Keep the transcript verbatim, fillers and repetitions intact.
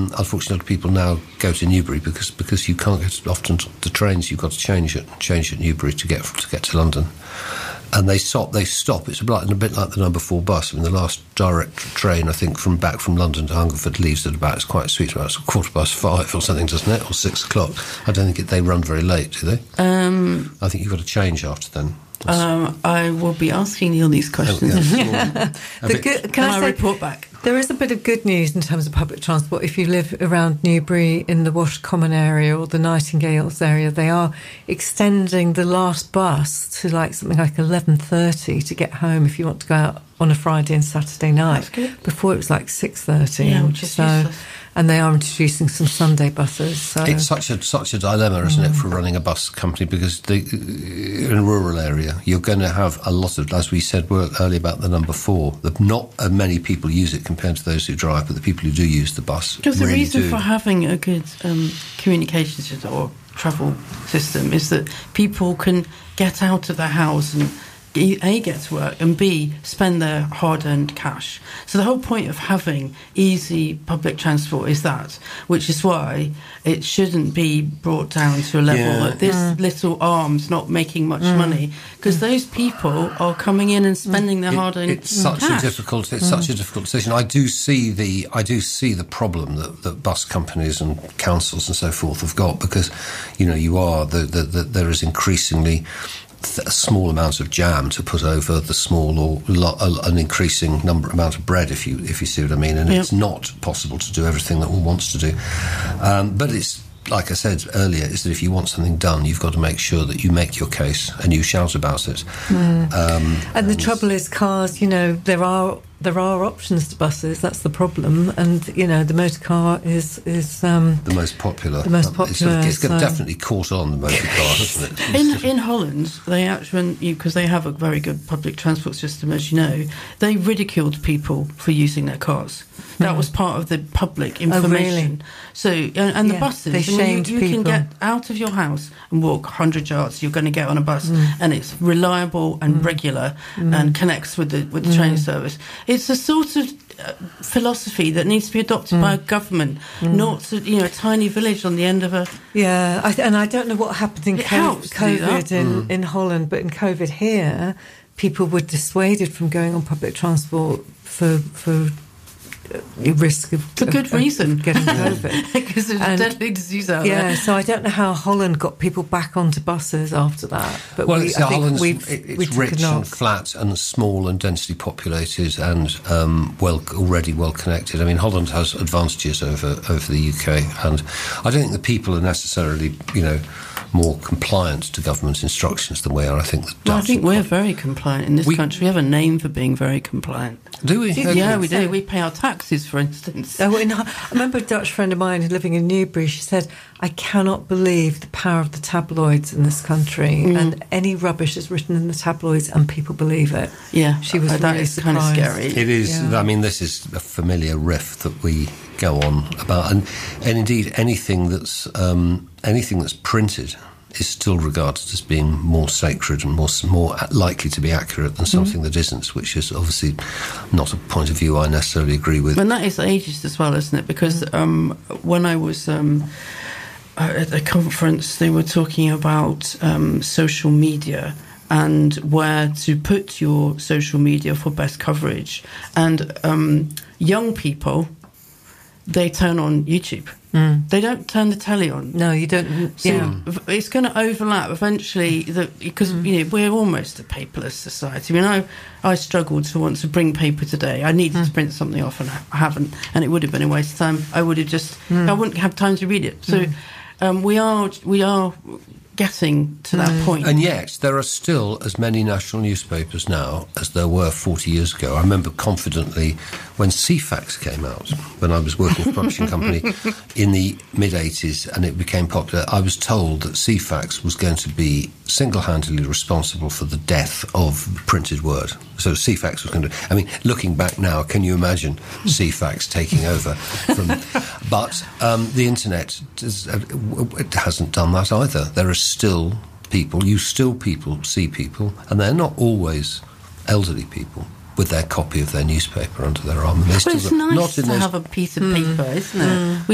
unfortunately, a lot of people now go to Newbury because because you can't get often the trains. You've got to change it, change at Newbury to get to get to London. And they stop. They stop. It's a bit, a bit like the number four bus. I mean, the last direct train, I think, from back from London to Hungerford leaves at about. It's quite sweet. About it's quarter past five or something, doesn't it? Or six o'clock. I don't think it, they run very late, do they? Um, I think you've got to change after then. Um, I will be asking Neil these questions. Oh, yeah. the good, can, can I, I say, report back? There is a bit of good news in terms of public transport. If you live around Newbury in the Wash Common area or the Nightingales area, they are extending the last bus to like something like eleven thirty to get home if you want to go out on a Friday and Saturday night. Before it was like six thirty. Yeah, which is so, useless. And they are introducing some Sunday buses. So. It's such a such a dilemma, isn't mm. it, for running a bus company, because the, in a rural area, you're going to have a lot of, as we said earlier about the number four, that not many people use it compared to those who drive, but the people who do use the bus Because really the reason do. for having a good um, communication system or travel system is that people can get out of their house and A, get to work, and B, spend their hard-earned cash. So the whole point of having easy public transport is that, which is why it shouldn't be brought down to a level Yeah. that this mm. little arm's not making much mm. money, because those people are coming in and spending their It- hard-earned it's such cash. a difficult it's mm. such a difficult decision. I do see the I do see the problem that, that bus companies and councils and so forth have got, because you know you are the, the, the there is increasingly a small amount of jam to put over the small or lo- an increasing number amount of bread, if you if you see what I mean, and yep. it's not possible to do everything that one wants to do. Um, but it's like I said earlier, is that if you want something done, you've got to make sure that you make your case and you shout about it. Mm. Um, and the and trouble is, cars. You know, there are. There are options to buses. That's the problem, and you know the motor car is is um, the most popular. The most It's, sort popular. of, it's so. definitely caught on the motor car, hasn't it? In in Holland, they actually, because they have a very good public transport system, as you know, they ridiculed people for using their cars. That was part of the public information. Oh, really? So, and, and Yeah, the buses, they I mean, shamed you, you can people. get out of your house and walk one hundred yards. You're going to get on a bus, Mm. and it's reliable and Mm. regular Mm. and connects with the with the Mm. train service. It's a sort of uh, philosophy that needs to be adopted Mm. by a government, Mm. not you know a tiny village on the end of a. Yeah, I, and I don't know what happened in It co- helps to do that. COVID in, Mm. in Holland, but in COVID here, people were dissuaded from going on public transport for for uh, risk of For good of, of reason. getting COVID. Because there's a And- deadly disease out Yeah, there. so I don't know how Holland got people back onto buses after that. But Well, we, it's, I think Holland's, we've, it, it's we took rich a knock. and flat and small and densely populated and um, well already well connected. I mean, Holland has advantages over over the U K, and I don't think the people are necessarily, you know, more compliant to government instructions than we are. I think the Dutch. Well, I think are we're quite- very compliant in this We- country. We have a name for being very compliant. Do we? Did Okay. Yeah, think we so? do. We pay our taxes, for instance. Oh, in, I remember a Dutch friend of mine living in Newbury. She said, "I cannot believe the power of the tabloids in this country, Mm. and any rubbish is written in the tabloids, and people believe it." Yeah, She was uh, that really is kind of surprised. scary. It is. Yeah. I mean, this is a familiar riff that we go on about, and and indeed anything that's um, anything that's printed is still regarded as being more sacred and more more likely to be accurate than something Mm-hmm. that isn't, which is obviously not a point of view I necessarily agree with. And that is ageist as well, isn't it? Because um, when I was um, at a conference, they were talking about um, social media and where to put your social media for best coverage. And um, young people, they turn on YouTube. Mm. They don't turn the telly on. No, you don't. So Yeah. it's going to overlap eventually, because Mm. you know we're almost a paperless society. I mean, I I struggled to want to bring paper today. I needed Mm. to print something off, and I haven't, and it would have been a waste of time. I would have just, Mm. I wouldn't have time to read it. So um, we are we are getting to that Mm. point. And yet, there are still as many national newspapers now as there were forty years ago. I remember confidently when C FAX came out, when I was working for a publishing company in the mid-eighties, and it became popular, I was told that C FAX was going to be single-handedly responsible for the death of the printed word. So C FAX was going to... I mean, looking back now, can you imagine C FAX taking over from... But um, the internet, does, uh, it hasn't done that either. There are still people, you still people see people, and they're not always elderly people with their copy of their newspaper under their arm. And they But still it's got- nice not in to those have a piece of paper, isn't it? We